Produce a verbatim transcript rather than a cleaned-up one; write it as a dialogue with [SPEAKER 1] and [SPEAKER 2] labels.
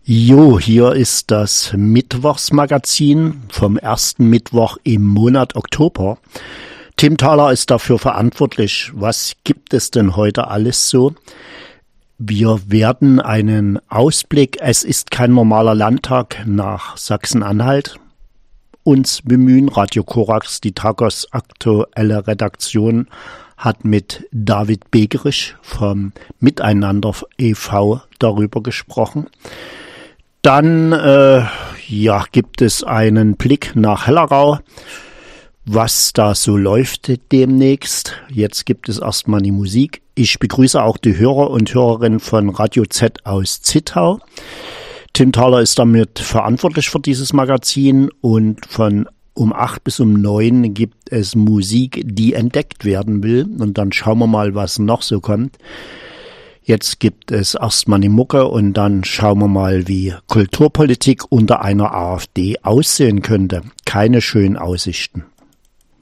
[SPEAKER 1] Jo, hier ist das Mittwochsmagazin vom ersten Mittwoch im Monat Oktober. Tim Thaler ist dafür verantwortlich. Was gibt es denn heute alles so? Wir werden einen Ausblick, es ist kein normaler Landtag, nach Sachsen-Anhalt uns bemühen. Radio Korax, die tagesaktuelle Redaktion, hat mit David Begerich vom Miteinander e V darüber gesprochen. Dann äh, ja, gibt es einen Blick nach Hellerau, was da so läuft demnächst. Jetzt gibt es erstmal die Musik. Ich begrüße auch die Hörer und Hörerinnen von Radio Z aus Zittau. Tim Thaler ist damit verantwortlich für dieses Magazin und von um acht bis um neun gibt es Musik, die entdeckt werden will. Und dann schauen wir mal, was noch so kommt. Jetzt gibt es erstmal die Mucke und dann schauen wir mal, wie Kulturpolitik unter einer AfD aussehen könnte. Keine schönen Aussichten.